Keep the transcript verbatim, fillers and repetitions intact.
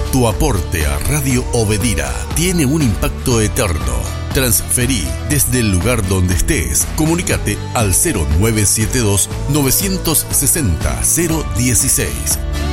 Tu aporte a Radio Obedira tiene un impacto eterno. Transferí desde el lugar donde estés. Comunícate al cero nueve siete dos, nueve seis cero, cero uno seis.